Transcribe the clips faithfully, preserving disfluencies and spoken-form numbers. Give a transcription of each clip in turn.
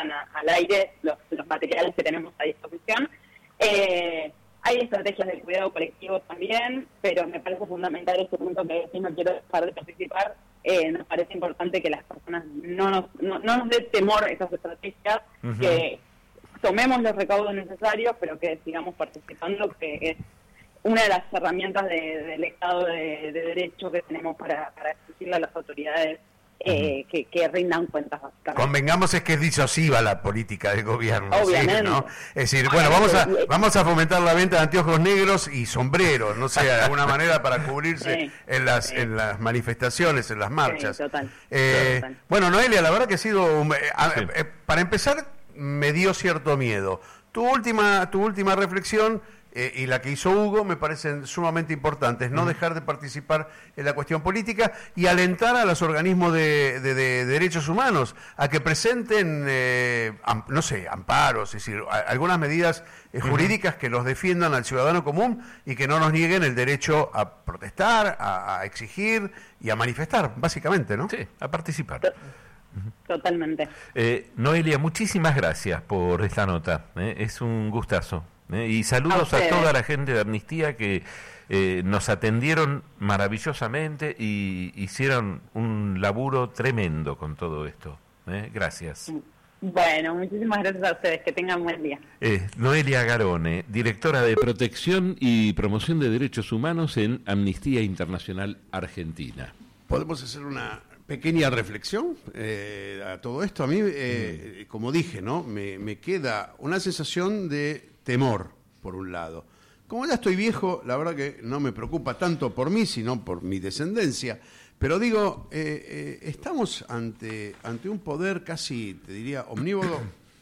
salgan a, al aire los, los materiales que tenemos a disposición. Eh, hay estrategias de cuidado colectivo también, pero me parece fundamental este punto que si no quiero dejar de participar. Eh, nos parece importante que las personas no nos, no, no nos dé temor esas estrategias, uh-huh. que tomemos los recaudos necesarios, pero que sigamos participando, que es una de las herramientas de, del Estado de, de Derecho que tenemos para, para exigirle a las autoridades eh, uh-huh. que, que rindan cuentas básicamente. Convengamos es que es disuasiva la política del gobierno. Obviamente. ¿Sí? ¿No? Es decir, bueno, vamos a vamos a fomentar la venta de anteojos negros y sombreros, no sé, de alguna manera para cubrirse sí, en las sí. en las manifestaciones, en las marchas. Sí, total, eh, total. Bueno, Noelia, la verdad que ha sido, eh, sí. eh, para empezar, me dio cierto miedo. Tu última, tu última reflexión eh, y la que hizo Hugo me parecen sumamente importantes. No mm. dejar de participar en la cuestión política y alentar a los organismos de, de, de derechos humanos a que presenten, eh, am, no sé, amparos, es decir, a, algunas medidas eh, jurídicas mm. que los defiendan al ciudadano común y que no nos nieguen el derecho a protestar, a, a exigir y a manifestar, básicamente, ¿no? Sí, a participar. Totalmente. Eh, Noelia, muchísimas gracias por esta nota, ¿eh? Es un gustazo. ¿eh? Y saludos a, a toda la gente de Amnistía que eh, nos atendieron maravillosamente y hicieron un laburo tremendo con todo esto. ¿eh? Gracias. Bueno, muchísimas gracias a ustedes, que tengan buen día. Eh, Noelia Garone, directora de Protección y Promoción de Derechos Humanos en Amnistía Internacional Argentina. ¿Podemos hacer una pequeña reflexión eh, a todo esto? A mí, eh, mm. como dije, ¿no? Me, me queda una sensación de temor, por un lado. Como ya estoy viejo, la verdad que no me preocupa tanto por mí, sino por mi descendencia. Pero digo, eh, eh, estamos ante, ante un poder casi, te diría, omnívodo,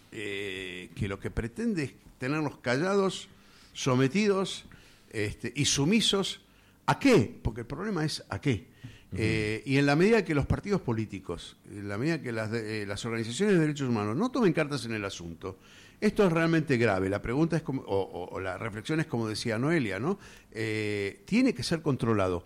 eh, que lo que pretende es tenernos callados, sometidos este, y sumisos. ¿A qué? Porque el problema es ¿a qué? Eh, y en la medida que los partidos políticos, en la medida que las, de, eh, las organizaciones de derechos humanos no tomen cartas en el asunto, esto es realmente grave. La pregunta es, como, o, o, o la reflexión es como decía Noelia, ¿no? Eh, tiene que ser controlado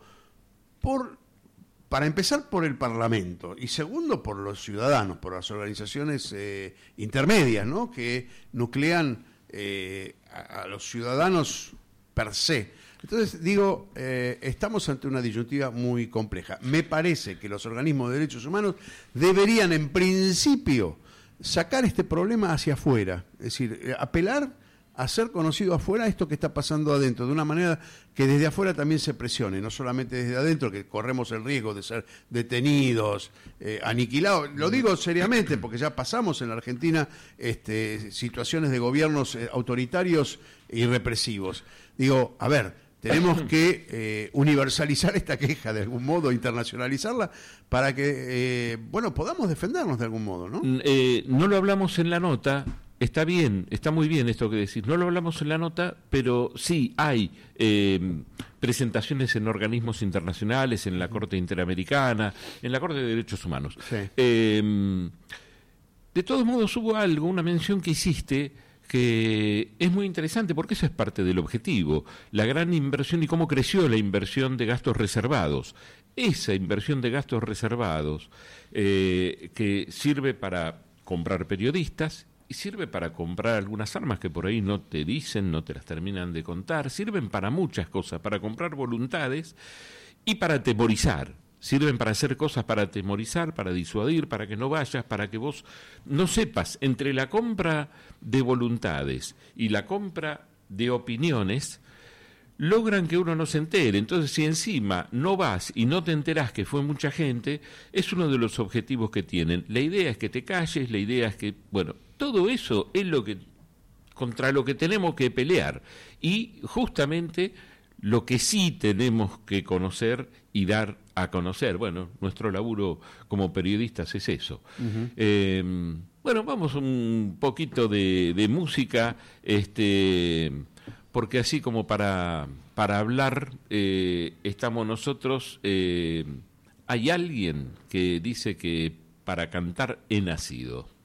por, para empezar por el Parlamento y segundo por los ciudadanos, por las organizaciones eh, intermedias, ¿no? Que nuclean eh, a, a los ciudadanos per se. Entonces, digo, eh, estamos ante una disyuntiva muy compleja. Me parece que los organismos de derechos humanos deberían, en principio, sacar este problema hacia afuera. Es decir, eh, apelar a ser conocido afuera esto que está pasando adentro, de una manera que desde afuera también se presione, no solamente desde adentro, que corremos el riesgo de ser detenidos, eh, aniquilados. Lo digo seriamente, porque ya pasamos en la Argentina este, situaciones de gobiernos eh, autoritarios y represivos. Digo, a ver, tenemos que eh, universalizar esta queja de algún modo, internacionalizarla, para que, eh, bueno, podamos defendernos de algún modo, ¿no? Eh, no lo hablamos en la nota, está bien, está muy bien esto que decís, no lo hablamos en la nota, pero sí hay eh, presentaciones en organismos internacionales, en la Corte Interamericana, en la Corte de Derechos Humanos. Sí. Eh, de todos modos hubo algo, una mención que hiciste, que es muy interesante porque eso es parte del objetivo, la gran inversión y cómo creció la inversión de gastos reservados. Esa inversión de gastos reservados eh, que sirve para comprar periodistas y sirve para comprar algunas armas que por ahí no te dicen, no te las terminan de contar, sirven para muchas cosas, para comprar voluntades y para atemorizar. Sirven para hacer cosas para atemorizar, para disuadir, para que no vayas, para que vos no sepas. Entre la compra de voluntades y la compra de opiniones, logran que uno no se entere. Entonces, si encima no vas y no te enterás que fue mucha gente, es uno de los objetivos que tienen. La idea es que te calles, la idea es que, bueno, todo eso es lo que contra lo que tenemos que pelear. Y justamente lo que sí tenemos que conocer y dar a conocer, bueno, nuestro laburo como periodistas es eso. Uh-huh. Eh, bueno, vamos un poquito de, de música, este, porque así como para, para hablar eh, estamos nosotros, eh, hay alguien que dice que para cantar he nacido.